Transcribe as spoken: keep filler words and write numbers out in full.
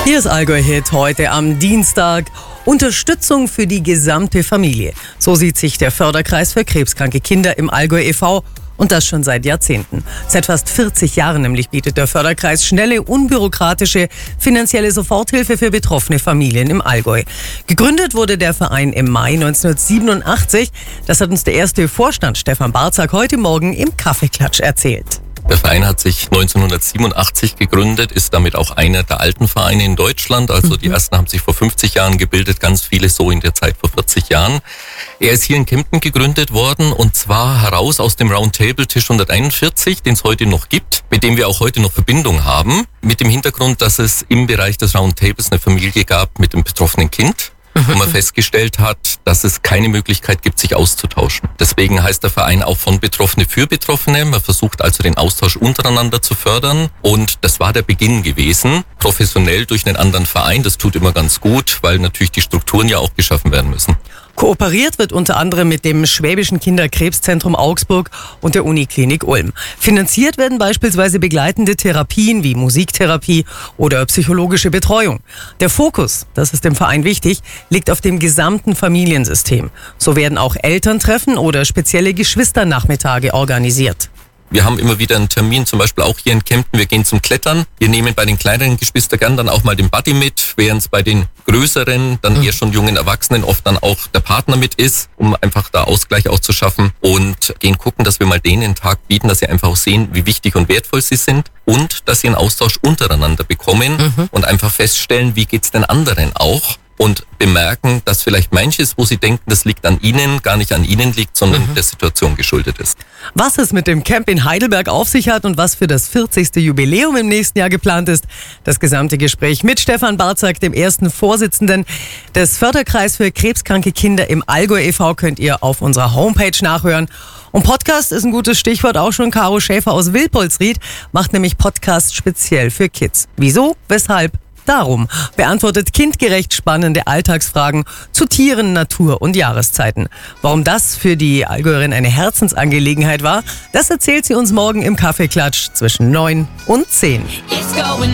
Hier ist Allgäu-Hit heute am Dienstag. Unterstützung für die gesamte Familie. So sieht sich der Förderkreis für krebskranke Kinder im Allgäu e V und das schon seit Jahrzehnten. Seit fast vierzig Jahren nämlich bietet der Förderkreis schnelle, unbürokratische finanzielle Soforthilfe für betroffene Familien im Allgäu. Gegründet wurde der Verein im Mai neunzehnhundertsiebenundachtzig. Das hat uns der erste Vorstand Stefan Barzak heute Morgen im Kaffeeklatsch erzählt. Der Verein hat sich neunzehnhundertsiebenundachtzig gegründet, ist damit auch einer der alten Vereine in Deutschland. Also die ersten haben sich vor fünfzig Jahren gebildet, ganz viele so in der Zeit vor vierzig Jahren. Er ist hier in Kempten gegründet worden und zwar heraus aus dem Roundtable-Tisch hunderteinundvierzig, den es heute noch gibt, mit dem wir auch heute noch Verbindung haben. Mit dem Hintergrund, dass es im Bereich des Roundtables eine Familie gab mit einem betroffenen Kind. Wo man festgestellt hat, dass es keine Möglichkeit gibt, sich auszutauschen. Deswegen heißt der Verein auch von Betroffene für Betroffene. Man versucht also den Austausch untereinander zu fördern und das war der Beginn gewesen. Professionell durch einen anderen Verein, das tut immer ganz gut, weil natürlich die Strukturen ja auch geschaffen werden müssen. Kooperiert wird unter anderem mit dem Schwäbischen Kinderkrebszentrum Augsburg und der Uniklinik Ulm. Finanziert werden beispielsweise begleitende Therapien wie Musiktherapie oder psychologische Betreuung. Der Fokus, das ist dem Verein wichtig, liegt auf dem gesamten Familiensystem. So werden auch Elterntreffen oder spezielle Geschwisternachmittage organisiert. Wir haben immer wieder einen Termin, zum Beispiel auch hier in Kempten. Wir gehen zum Klettern. Wir nehmen bei den kleineren Geschwistern gern dann auch mal den Buddy mit, während es bei den größeren, dann eher schon jungen Erwachsenen oft dann auch der Partner mit ist, um einfach da Ausgleich auch zu schaffen und gehen gucken, dass wir mal denen einen Tag bieten, dass sie einfach auch sehen, wie wichtig und wertvoll sie sind und dass sie einen Austausch untereinander bekommen mhm. und einfach feststellen, wie geht's den anderen auch. Und bemerken, dass vielleicht manches, wo sie denken, das liegt an ihnen, gar nicht an ihnen liegt, sondern mhm. der Situation geschuldet ist. Was es mit dem Camp in Heidelberg auf sich hat und was für das vierzigste Jubiläum im nächsten Jahr geplant ist, das gesamte Gespräch mit Stefan Barzak, dem ersten Vorsitzenden des Förderkreis für krebskranke Kinder im Allgäu e V, könnt ihr auf unserer Homepage nachhören. Und Podcast ist ein gutes Stichwort, auch schon Caro Schäfer aus Wilpolsried macht nämlich Podcast speziell für Kids. Wieso? Weshalb? Darum beantwortet kindgerecht spannende Alltagsfragen zu Tieren, Natur und Jahreszeiten. Warum das für die Allgäuerin eine Herzensangelegenheit war, das erzählt sie uns morgen im Kaffeeklatsch zwischen neun und zehn.